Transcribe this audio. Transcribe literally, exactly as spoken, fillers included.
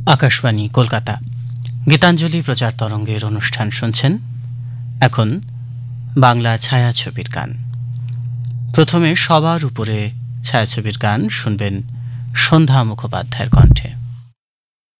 আকাশবাণী কলকাতা গীতাঞ্জলি প্রচার তরঙ্গের অনুষ্ঠান শুনছেন। এখন বাংলা ছায়াছবির গান। প্রথমে সবার উপরে ছায়াছবির গান শুনবেন সন্ধ্যা মুখোপাধ্যায়ের কণ্ঠে।